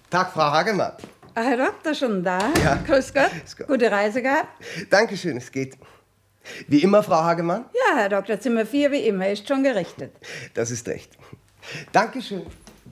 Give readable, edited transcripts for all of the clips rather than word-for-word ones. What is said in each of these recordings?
Tag, Frau Hagemann. Ah, Herr Doktor, schon da? Ja. Grüß Gott. Gute Reise gehabt? Dankeschön, es geht. Wie immer, Frau Hagemann? Ja, Herr Doktor, Zimmer 4 wie immer, ist schon gerichtet. Das ist recht. Dankeschön.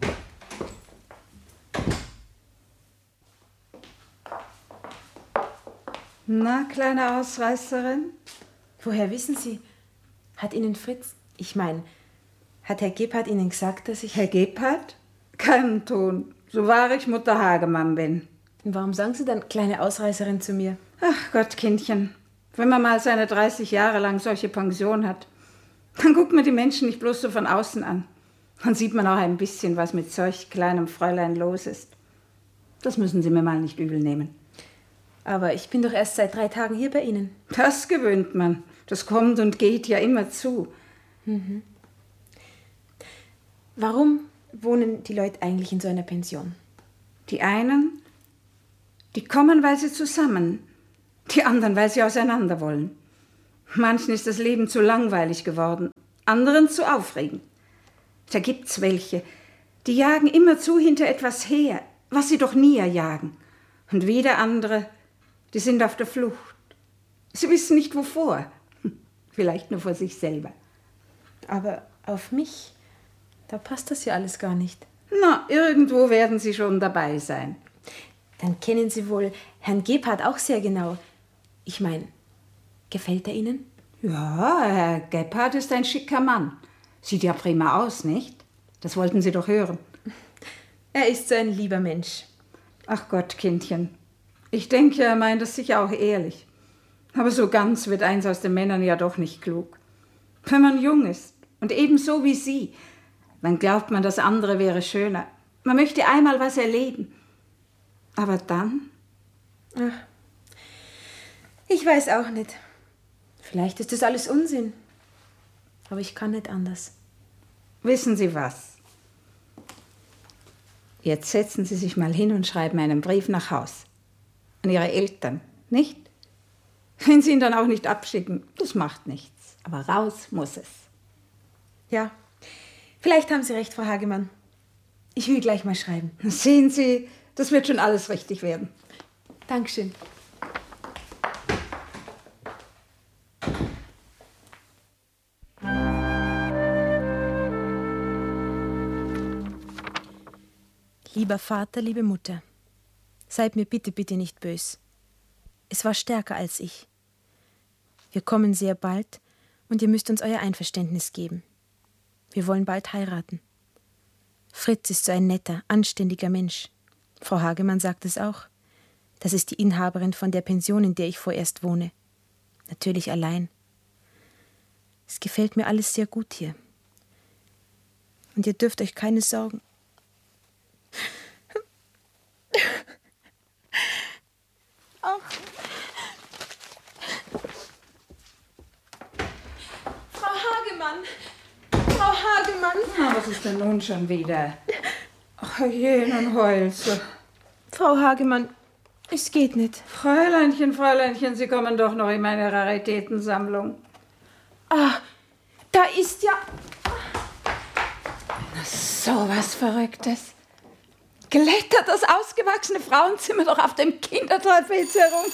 Na, kleine Ausreißerin? Woher wissen Sie? Hat Ihnen Fritz... Ich meine, hat Herr Gebhardt Ihnen gesagt, dass ich... Herr Gebhardt? Keinen Ton. So wahr ich Mutter Hagemann bin. Und warum sagen Sie dann kleine Ausreißerin zu mir? Ach Gott, Kindchen. Wenn man mal seine 30 Jahre lang solche Pension hat, dann guckt man die Menschen nicht bloß so von außen an. Dann sieht man auch ein bisschen, was mit solch kleinem Fräulein los ist. Das müssen Sie mir mal nicht übel nehmen. Aber ich bin doch erst seit 3 Tagen hier bei Ihnen. Das gewöhnt man. Das kommt und geht ja immer zu. Mhm. Warum wohnen die Leute eigentlich in so einer Pension? Die einen, die kommen, weil sie zusammen, die anderen, weil sie auseinander wollen. Manchen ist das Leben zu langweilig geworden, anderen zu aufregend. Da gibt's welche, die jagen immerzu hinter etwas her, was sie doch nie erjagen. Und wieder andere, die sind auf der Flucht. Sie wissen nicht wovor. Vielleicht nur vor sich selber. Aber auf mich, da passt das ja alles gar nicht. Na, irgendwo werden Sie schon dabei sein. Dann kennen Sie wohl Herrn Gebhardt auch sehr genau. Ich meine, gefällt er Ihnen? Ja, Herr Gebhardt ist ein schicker Mann. Sieht ja prima aus, nicht? Das wollten Sie doch hören. Er ist so ein lieber Mensch. Ach Gott, Kindchen. Ich denke, er meint es sicher auch ehrlich. Aber so ganz wird eins aus den Männern ja doch nicht klug. Wenn man jung ist und ebenso wie Sie, dann glaubt man, das andere wäre schöner. Man möchte einmal was erleben. Aber dann? Ach, ich weiß auch nicht. Vielleicht ist das alles Unsinn. Aber ich kann nicht anders. Wissen Sie was? Jetzt setzen Sie sich mal hin und schreiben einen Brief nach Haus. An Ihre Eltern, nicht? Wenn Sie ihn dann auch nicht abschicken, das macht nichts. Aber raus muss es. Ja, vielleicht haben Sie recht, Frau Hagemann. Ich will gleich mal schreiben. Sehen Sie, das wird schon alles richtig werden. Dankeschön. Lieber Vater, liebe Mutter, seid mir bitte, bitte nicht bös. Es war stärker als ich. Wir kommen sehr bald und ihr müsst uns euer Einverständnis geben. Wir wollen bald heiraten. Fritz ist so ein netter, anständiger Mensch. Frau Hagemann sagt es auch. Das ist die Inhaberin von der Pension, in der ich vorerst wohne. Natürlich allein. Es gefällt mir alles sehr gut hier. Und ihr dürft euch keine Sorgen. Ach. Frau Hagemann! Frau Hagemann! Na, was ist denn nun schon wieder? Ach je, nun heulst du. Frau Hagemann, es geht nicht. Fräuleinchen, Fräuleinchen, Sie kommen doch noch in meine Raritätensammlung. Ah, da ist ja... Na, so was Verrücktes. Klettert das ausgewachsene Frauenzimmer doch auf dem Kindertrapez herum.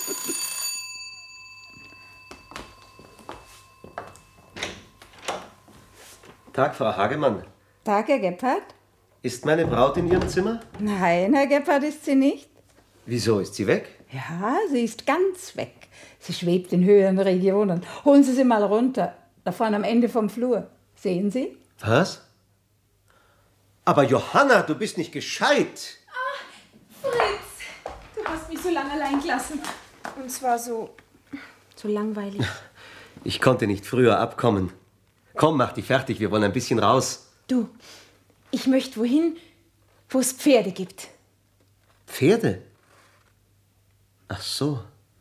Tag, Frau Hagemann. Tag, Herr Gebhardt. Ist meine Braut in Ihrem Zimmer? Nein, Herr Gebhardt, ist sie nicht. Wieso, ist sie weg? Ja, sie ist ganz weg. Sie schwebt in höheren Regionen. Holen Sie sie mal runter. Da vorne am Ende vom Flur. Sehen Sie? Was? Aber Johanna, du bist nicht gescheit. Ah, Fritz, du hast mich so lange allein gelassen. Und es war so langweilig. Ich konnte nicht früher abkommen. Komm, mach dich fertig, wir wollen ein bisschen raus. Du, ich möchte wohin, wo es Pferde gibt. Pferde? Ach so.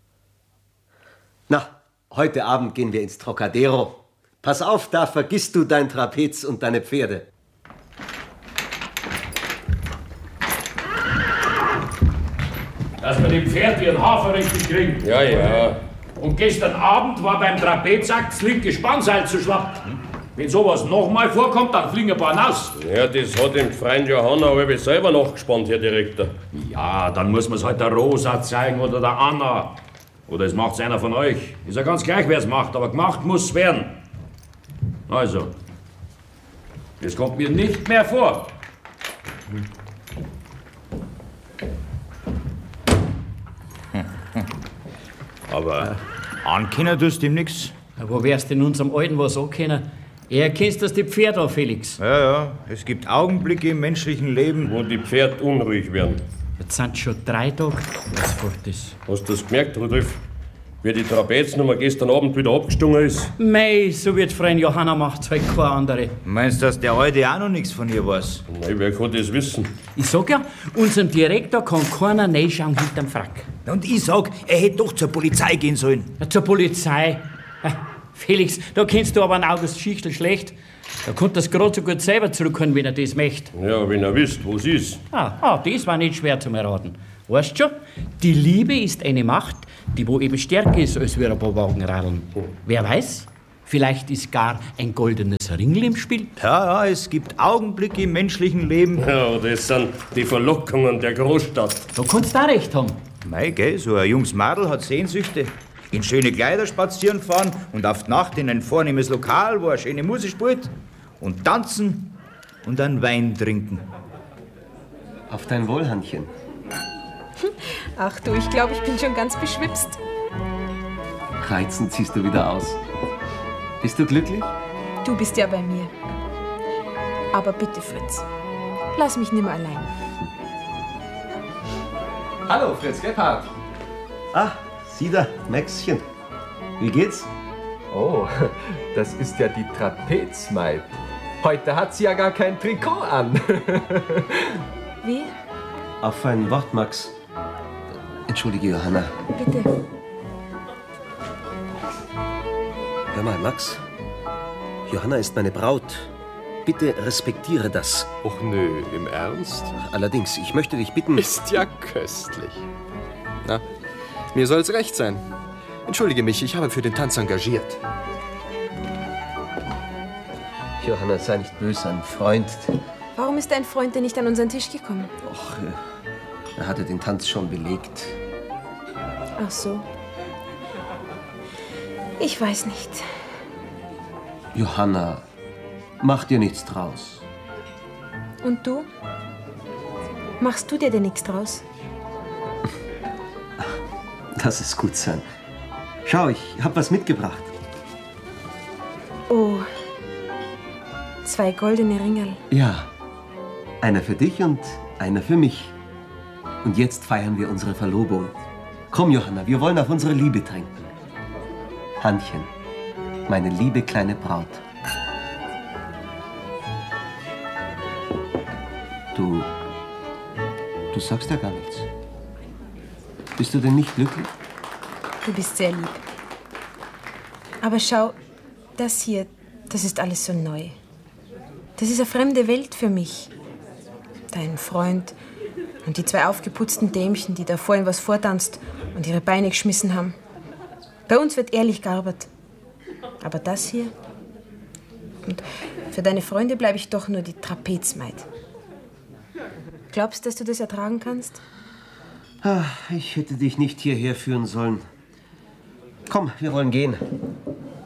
Na, heute Abend gehen wir ins Trocadero. Pass auf, da vergisst du dein Trapez und deine Pferde. Dass wir dem Pferd ihren Hafer richtig kriegen. Ja, ja. Und gestern Abend war beim Trapezakt das linke Spannseil zu schlapp. Wenn sowas nochmal vorkommt, dann fliegen ein paar nass. Ja, das hat dem Freund Johanna aber selber nachgespannt, Herr Direktor. Ja, dann muss man es halt der Rosa zeigen oder der Anna. Oder es macht's einer von euch. Ist ja ganz gleich, wer es macht, aber gemacht muss es werden. Also, das kommt mir nicht mehr vor. Aber ankennen tust du ihm nix. Ja, wo wärst denn unserem Alten was ankennen? Er kennst das die Pferde an, Felix. Ja, es gibt Augenblicke im menschlichen Leben, Wo die Pferde unruhig werden. Jetzt sind schon 3 Tage, was fort ist. Hast du das gemerkt, Rudolf? Wie die Trapeznummer gestern Abend wieder abgestungen ist? Mei, so wird Freund Johanna macht's halt keine andere. Meinst du, dass der Alte auch noch nichts von ihr weiß? Nein, wer kann das wissen? Ich sag ja, unserem Direktor kann keiner reinschauen hinterm Frack. Und ich sag, er hätte doch zur Polizei gehen sollen. Ja, zur Polizei. Felix, da kennst du aber einen August Schichtel schlecht. Da kommt das gerade so gut selber zurückkommen, wenn er das möchte. Ja, wenn er wisst, wo es ist. Das war nicht schwer zu erraten. Weißt schon, die Liebe ist eine Macht, die wo eben stärker ist als wir ein paar Wagenradeln. Wer weiß, vielleicht ist gar ein goldenes Ringel im Spiel. Ja, es gibt Augenblicke im menschlichen Leben. Ja, das sind die Verlockungen der Großstadt. Da kannst du auch recht haben. Mei, gell, so ein junges Madel hat Sehnsüchte. In schöne Kleider spazieren fahren und auf die Nacht in ein vornehmes Lokal, wo er schöne Musik spielt. Und tanzen und einen Wein trinken. Auf dein Wohl, Hannchen. Ach du, ich glaube, ich bin schon ganz beschwipst. Reizend siehst du wieder aus. Bist du glücklich? Du bist ja bei mir. Aber bitte, Fritz, lass mich nimmer allein. Hallo, Fritz Gebhardt. Ah, sieh da, Maxchen. Wie geht's? Oh, das ist ja die Trapezmaid. Heute hat sie ja gar kein Trikot an. Wie? Auf ein Wort, Max. Entschuldige, Johanna. Bitte. Hör mal, Max. Johanna ist meine Braut. Bitte respektiere das. Och nö, im Ernst? Allerdings, ich möchte dich bitten... Ist ja köstlich. Na, mir soll's recht sein. Entschuldige mich, ich habe für den Tanz engagiert. Johanna, sei nicht böse, ein Freund. Warum ist dein Freund denn nicht an unseren Tisch gekommen? Och, er hatte den Tanz schon belegt. Ach so. Ich weiß nicht. Johanna, mach dir nichts draus. Und du? Machst du dir denn nichts draus? Lass es gut sein. Schau, ich hab was mitgebracht. Oh, 2 goldene Ringerl. Ja, einer für dich und einer für mich. Und jetzt feiern wir unsere Verlobung. Komm, Johanna, wir wollen auf unsere Liebe trinken. Hannchen, meine liebe kleine Braut. Du sagst ja gar nichts. Bist du denn nicht glücklich? Du bist sehr lieb. Aber schau, das hier, das ist alles so neu. Das ist eine fremde Welt für mich. Dein Freund und die 2 aufgeputzten Dämchen, die da vorhin was vortanzt und ihre Beine geschmissen haben. Bei uns wird ehrlich gearbeitet. Aber das hier? Und für deine Freunde bleibe ich doch nur die Trapezmaid. Glaubst du, dass du das ertragen kannst? Ach, ich hätte dich nicht hierher führen sollen. Komm, wir wollen gehen.